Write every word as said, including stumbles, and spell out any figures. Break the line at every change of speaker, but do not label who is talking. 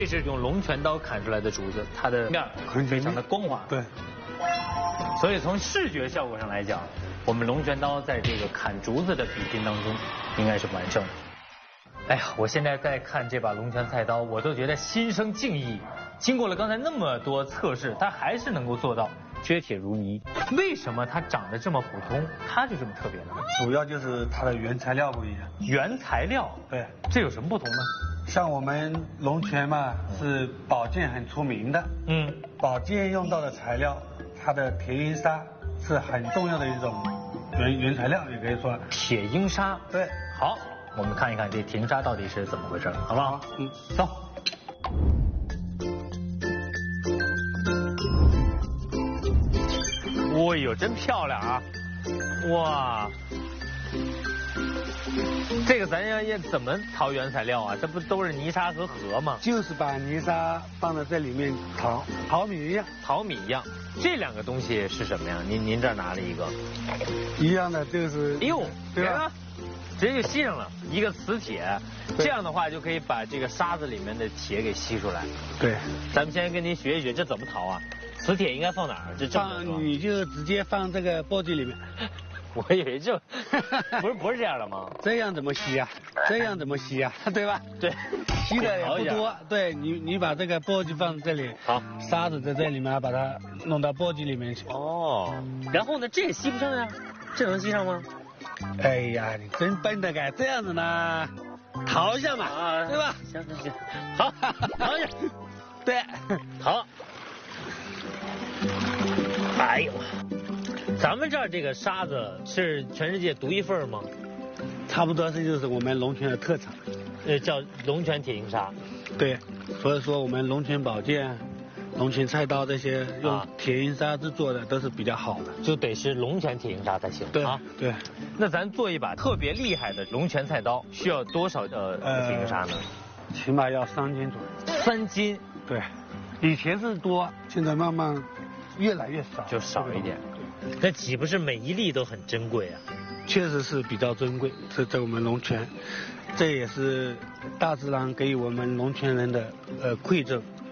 这是用龙泉刀砍出来的竹子，它的面非常的光滑。
对。
所以从视觉效果上来讲，我们龙泉刀在这个砍竹子的比拼当中，应该是完胜的。哎呀，我现在在看这把龙泉菜刀，我都觉得心生敬意。经过了刚才那么多测试，它还是能够做到撅铁如泥。为什么它长得这么普通，它就这么特别呢？
主要就是它的原材料不一样。
原材料？
对，
这有什么不同呢？
像我们龙泉嘛，是宝剑很出名的。嗯，宝剑用到的材料，它的铁缨砂是很重要的一种原原材料，也可以说
铁缨砂。
对，
好，我们看一看这铁缨砂到底是怎么回事，好不好？嗯，走。哦呦，真漂亮啊！哇，这个咱要要怎么淘原材料啊？这不都是泥沙和河吗？
就是把泥沙放在这里面淘，淘米一样，
淘米一样。这两个东西是什么呀？您您这儿拿了一个，
一样的就是，
哎呦，
对吧？
直接就吸上了一个磁铁，这样的话就可以把这个沙子里面的铁给吸出来。
对，
咱们先跟您学一学，这怎么淘啊？磁铁应该放哪儿？这
放你就直接放这个簸箕里面。
我以为这不是不是这样的吗？
这样怎么吸啊？这样怎么吸啊？对吧？
对，
吸的也不多。对你你把这个簸箕放在这里，
好，
沙子在这里面把它弄到簸箕里面去。
哦，然后呢，这也吸不上呀？这能吸上吗？
哎呀，你真笨的，该这样子呢，淘一下嘛，啊、对吧？
行行行，好，淘一下，
对，
好。哎呦，咱们这儿这个沙子是全世界独一份吗？
差不多，这就是我们龙泉的特产，
呃，叫龙泉铁缨砂。
对，所以说我们龙泉宝剑、龙泉菜刀这些用铁缨砂制作的都是比较好的，
就得是龙泉铁缨砂才行。
对啊，对。
那咱做一把特别厉害的龙泉菜刀，需要多少呃铁缨砂呢？
起码要三斤左右。
三斤？
对，以前是多，现在慢慢越来越少，
就少一点。那岂不是每一粒都很珍贵啊？
确实是比较珍贵，这在我们龙泉，这也是大自然给予我们龙泉人的呃馈赠。